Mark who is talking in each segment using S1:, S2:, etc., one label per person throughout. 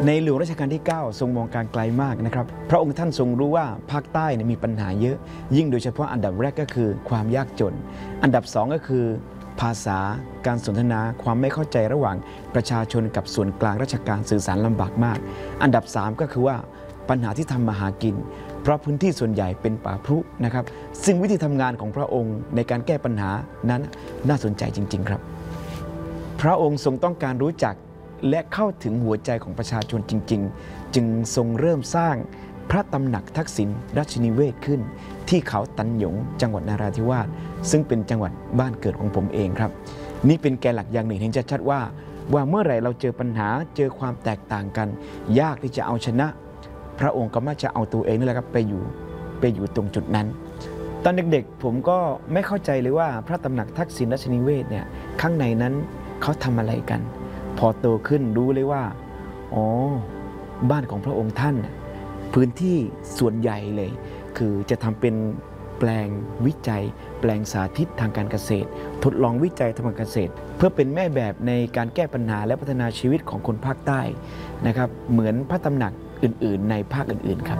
S1: ในหลวงรัชกาลที่ 9 ทรงมองการไกลมากนะครับพระองค์ท่านทรงรู้ว่าภาคใต้มีปัญหาเยอะยิ่งโดยเฉพาะอันดับแรกก็คือความยากจนอันดับ2ก็คือภาษาการสนทนาความไม่เข้าใจระหว่างประชาชนกับส่วนกลางราชการสื่อสารลำบากมากอันดับ3ก็คือว่าปัญหาที่ทำมาหากินเพราะพื้นที่ส่วนใหญ่เป็นป่าพรุนะครับซึ่งวิธีทำงานของพระองค์ในการแก้ปัญหานั้นน่าสนใจจริงๆครับพระองค์ทรงต้องการรู้จักและเข้าถึงหัวใจของประชาชนจริงๆจึงทรงเริ่มสร้างพระตำหนักทักษิณราชนิเวศขึ้นที่เขาตันหยงจังหวัดนราธิวาสซึ่งเป็นจังหวัดบ้านเกิดของผมเองครับนี่เป็นแกนหลักอย่างหนึ่งที่จะชัดว่าเมื่อไหร่เราเจอปัญหาเจอความแตกต่างกันยากที่จะเอาชนะพระองค์ก็มักจะเอาตัวเองนี่แหละครับไปอยู่ตรงจุดนั้นตอนเด็กๆผมก็ไม่เข้าใจเลยว่าพระตำหนักทักษิณราชนิเวศเนี่ยข้างในนั้นเขาทำอะไรกันพอโตขึ้นรู้เลยว่าอ๋อบ้านของพระองค์ท่านพื้นที่ส่วนใหญ่เลยคือจะทำเป็นแปลงวิจัยแปลงสาธิตทางการเกษตรทดลองวิจัยทางการเกษตรเพื่อเป็นแม่แบบในการแก้ปัญหาและพัฒนาชีวิตของคนภาคใต้นะครับเหมือนพระตำหนักอื่นๆในภาคอื่นๆครับ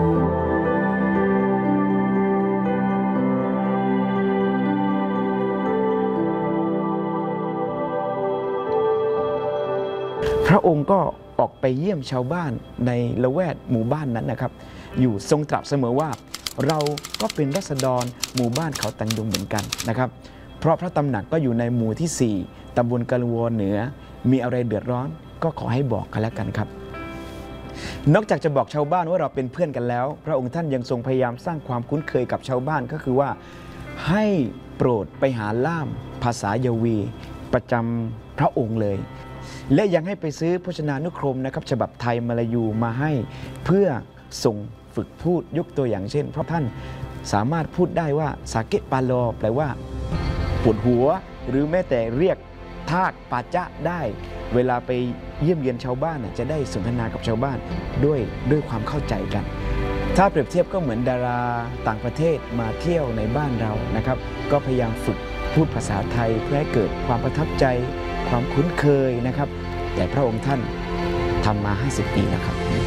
S1: พระองค์ก็ออกไปเยี่ยมชาวบ้านในละแวกหมู่บ้านนั้นนะครับอยู่ทรงตรัสเสมอว่าเราก็เป็นราษฎรหมู่บ้านเขาตันยงเหมือนกันนะครับเพราะพระตำหนักก็อยู่ในหมู่ที่4ตำบลกะละวอเหนือมีอะไรเดือดร้อนก็ขอให้บอกกันแล้วกันครับนอกจากจะบอกชาวบ้านว่าเราเป็นเพื่อนกันแล้วพระองค์ท่านยังทรงพยายามสร้างความคุ้นเคยกับชาวบ้านก็คือว่าให้โปรดไปหาล่ามภาษายาวีประจำพระองค์เลยและยังให้ไปซื้อพจนานุกรมนะครับฉบับไทยมลายูมาให้เพื่อส่งฝึกพูดยกตัวอย่างเช่นเพราะท่านสามารถพูดได้ว่าสาเกปาโลแปลว่าปวดหัวหรือแม้แต่เรียกทากปาจะได้เวลาไปเยี่ยมเยียนชาวบ้านจะได้สนทนากับชาวบ้านด้วยความเข้าใจกันถ้าเปรียบเทียบก็เหมือนดาราต่างประเทศมาเที่ยวในบ้านเรานะครับก็พยายามฝึกพูดภาษาไทยเพื่อให้เกิดความประทับใจความคุ้นเคยนะครับแต่พระองค์ท่านทำมา50 ปีแล้วครับ